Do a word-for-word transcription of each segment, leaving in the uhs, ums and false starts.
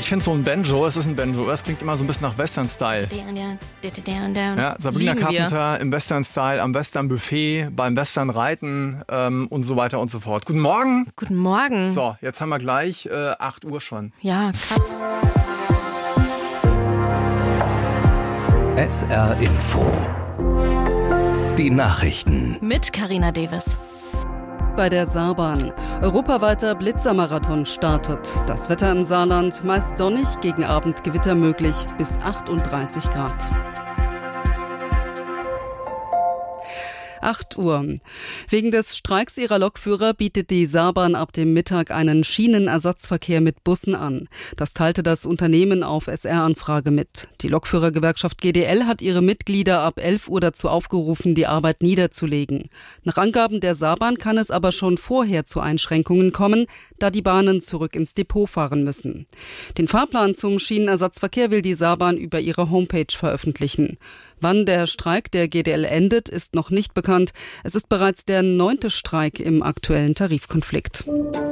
ich finde so ein Banjo, es ist ein Banjo, es klingt immer so ein bisschen nach Western-Style. Ja, Sabrina Lieben wir. Carpenter im Western-Style, am Western-Buffet, beim Western-Reiten ähm, und so weiter und so fort. Guten Morgen. Guten Morgen. So, jetzt haben wir gleich äh, acht Uhr schon. Ja, krass. S R Info. Die Nachrichten. Mit Carina Davis. Bei der Saarbahn. Europaweiter Blitzermarathon startet. Das Wetter im Saarland meist sonnig, gegen Abend Gewitter möglich bis achtunddreißig Grad. acht Uhr. Wegen des Streiks ihrer Lokführer bietet die Saarbahn ab dem Mittag einen Schienenersatzverkehr mit Bussen an. Das teilte das Unternehmen auf S R-Anfrage mit. Die Lokführergewerkschaft G D L hat ihre Mitglieder ab elf Uhr dazu aufgerufen, die Arbeit niederzulegen. Nach Angaben der Saarbahn kann es aber schon vorher zu Einschränkungen kommen, da die Bahnen zurück ins Depot fahren müssen. Den Fahrplan zum Schienenersatzverkehr will die Saarbahn über ihre Homepage veröffentlichen. Wann der Streik der G D L endet, ist noch nicht bekannt. Es ist bereits der neunte Streik im aktuellen Tarifkonflikt.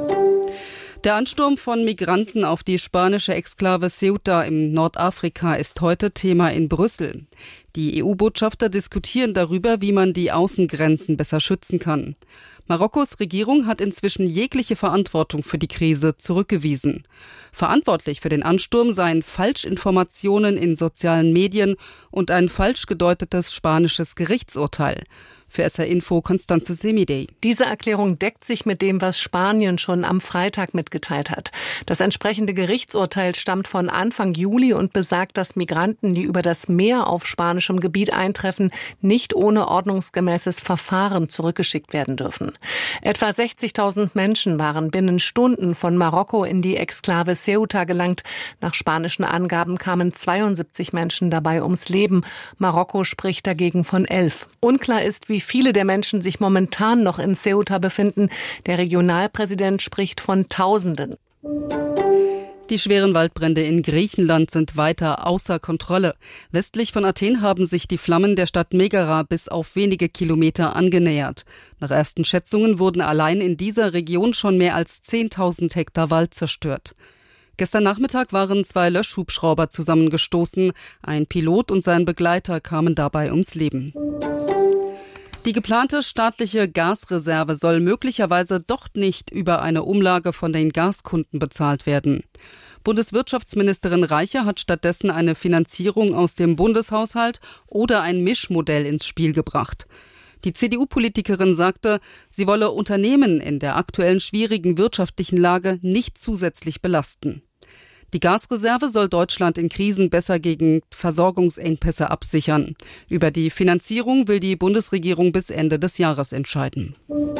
Der Ansturm von Migranten auf die spanische Exklave Ceuta im Nordafrika ist heute Thema in Brüssel. Die E U-Botschafter diskutieren darüber, wie man die Außengrenzen besser schützen kann. Marokkos Regierung hat inzwischen jegliche Verantwortung für die Krise zurückgewiesen. Verantwortlich für den Ansturm seien Falschinformationen in sozialen Medien und ein falsch gedeutetes spanisches Gerichtsurteil. Für S R Info Constanze Semidey. Diese Erklärung deckt sich mit dem, was Spanien schon am Freitag mitgeteilt hat. Das entsprechende Gerichtsurteil stammt von Anfang Juli und besagt, dass Migranten, die über das Meer auf spanischem Gebiet eintreffen, nicht ohne ordnungsgemäßes Verfahren zurückgeschickt werden dürfen. Etwa sechzigtausend Menschen waren binnen Stunden von Marokko in die Exklave Ceuta gelangt. Nach spanischen Angaben kamen zweiundsiebzig Menschen dabei ums Leben. Marokko spricht dagegen von elf. Unklar ist, wie viele der Menschen sich momentan noch in Ceuta befinden. Der Regionalpräsident spricht von Tausenden. Die schweren Waldbrände in Griechenland sind weiter außer Kontrolle. Westlich von Athen haben sich die Flammen der Stadt Megara bis auf wenige Kilometer angenähert. Nach ersten Schätzungen wurden allein in dieser Region schon mehr als zehntausend Hektar Wald zerstört. Gestern Nachmittag waren zwei Löschhubschrauber zusammengestoßen. Ein Pilot und sein Begleiter kamen dabei ums Leben. Die geplante staatliche Gasreserve soll möglicherweise doch nicht über eine Umlage von den Gaskunden bezahlt werden. Bundeswirtschaftsministerin Reiche hat stattdessen eine Finanzierung aus dem Bundeshaushalt oder ein Mischmodell ins Spiel gebracht. Die C D U-Politikerin sagte, sie wolle Unternehmen in der aktuellen schwierigen wirtschaftlichen Lage nicht zusätzlich belasten. Die Gasreserve soll Deutschland in Krisen besser gegen Versorgungsengpässe absichern. Über die Finanzierung will die Bundesregierung bis Ende des Jahres entscheiden.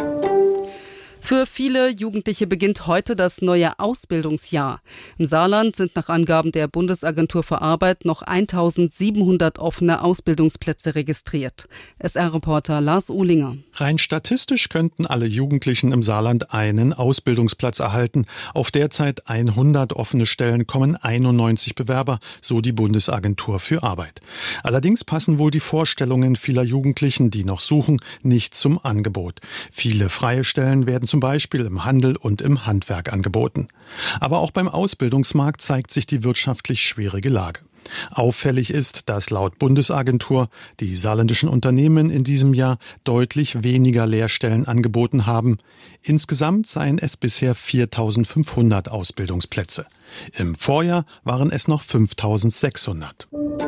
Für viele Jugendliche beginnt heute das neue Ausbildungsjahr. Im Saarland sind nach Angaben der Bundesagentur für Arbeit noch eintausendsiebenhundert offene Ausbildungsplätze registriert. S R-Reporter Lars Uhlinger. Rein statistisch könnten alle Jugendlichen im Saarland einen Ausbildungsplatz erhalten. Auf derzeit hundert offene Stellen kommen einundneunzig Bewerber, so die Bundesagentur für Arbeit. Allerdings passen wohl die Vorstellungen vieler Jugendlichen, die noch suchen, nicht zum Angebot. Viele freie Stellen werden zum Beispiel im Handel und im Handwerk angeboten. Aber auch beim Ausbildungsmarkt zeigt sich die wirtschaftlich schwierige Lage. Auffällig ist, dass laut Bundesagentur die saarländischen Unternehmen in diesem Jahr deutlich weniger Lehrstellen angeboten haben. Insgesamt seien es bisher viertausendfünfhundert Ausbildungsplätze. Im Vorjahr waren es noch fünftausendsechshundert.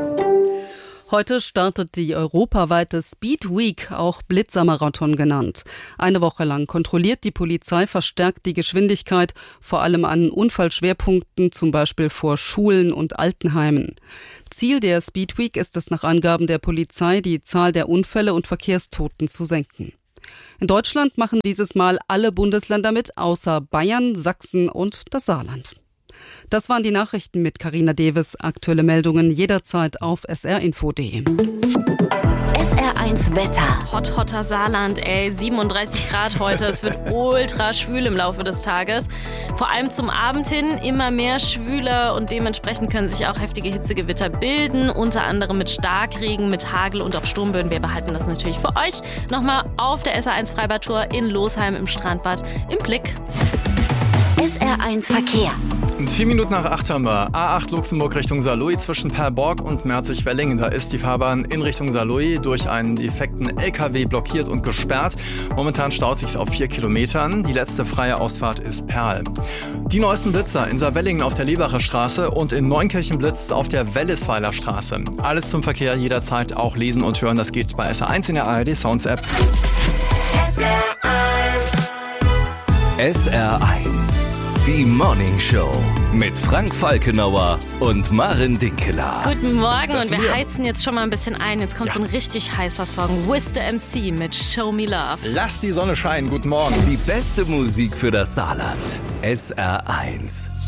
Heute startet die europaweite Speed Week, auch Blitzermarathon genannt. Eine Woche lang kontrolliert die Polizei verstärkt die Geschwindigkeit, vor allem an Unfallschwerpunkten, zum Beispiel vor Schulen und Altenheimen. Ziel der Speed Week ist es nach Angaben der Polizei, die Zahl der Unfälle und Verkehrstoten zu senken. In Deutschland machen dieses Mal alle Bundesländer mit, außer Bayern, Sachsen und das Saarland. Das waren die Nachrichten mit Carina Davis. Aktuelle Meldungen jederzeit auf s r info punkt d e. S R eins Wetter. Hot, hotter Saarland, ey. siebenunddreißig Grad heute. Es wird ultra schwül im Laufe des Tages. Vor allem zum Abend hin immer mehr schwüler und dementsprechend können sich auch heftige Hitzegewitter bilden. Unter anderem mit Starkregen, mit Hagel und auch Sturmböen. Wir behalten das natürlich für euch. Nochmal auf der S R eins Freibad-Tour in Losheim im Strandbad im Blick. S R eins Verkehr. Vier Minuten nach acht haben wir A acht Luxemburg Richtung Saarlouis zwischen Perborg und Merzig-Welling. Da ist die Fahrbahn in Richtung Saarlouis durch einen defekten L K W blockiert und gesperrt. Momentan staut sich's auf vier Kilometern. Die letzte freie Ausfahrt ist Perl. Die neuesten Blitzer in Saarwellingen auf der Lebacher Straße und in Neunkirchen blitzt auf der Wellisweiler Straße. Alles zum Verkehr jederzeit auch lesen und hören. Das geht bei S R eins in der A R D Sounds App. S R eins. S R eins. Die Morning Show mit Frank Falkenauer und Maren Dinkeler. Guten Morgen Das und wir sind wir. heizen jetzt schon mal ein bisschen ein. Jetzt kommt Ja. so ein richtig heißer Song. Wiz the M C mit Show Me Love. Lass die Sonne scheinen. Guten Morgen. Die beste Musik für das Saarland. S R eins.